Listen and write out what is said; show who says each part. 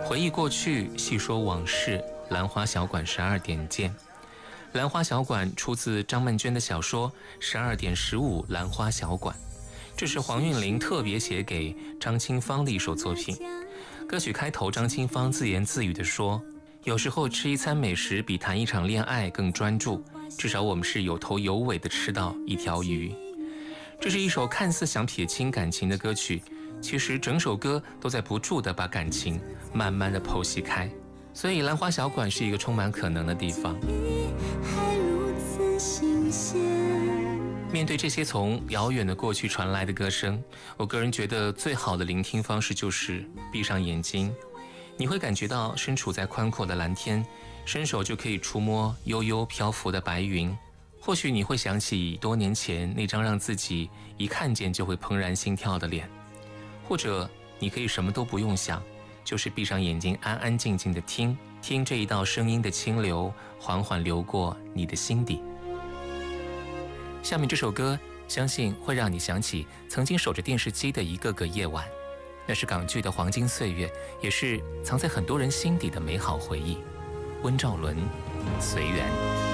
Speaker 1: 回忆过去，细说往事，兰花小馆12点见。兰花小馆出自张曼娟的小说《12点15兰花小馆》，这是黄韵玲特别写给张清芳的一首作品。歌曲开头，张清芳自言自语地说：“有时候吃一餐美食比谈一场恋爱更专注，至少我们是有头有尾地吃到一条鱼。”这是一首看似想撇清感情的歌曲，其实整首歌都在不住地把感情慢慢地剖析开。所以兰花小馆是一个充满可能的地方。面对这些从遥远的过去传来的歌声，我个人觉得最好的聆听方式就是闭上眼睛，你会感觉到身处在宽阔的蓝天，伸手就可以触摸悠悠漂浮的白云。或许你会想起多年前那张让自己一看见就会怦然心跳的脸，或者你可以什么都不用想，就是闭上眼睛安安静静的听这一道声音的清流缓缓流过你的心底。下面这首歌相信会让你想起曾经守着电视机的一个个夜晚，那是港剧的黄金岁月，也是藏在很多人心底的美好回忆。温兆伦，随缘。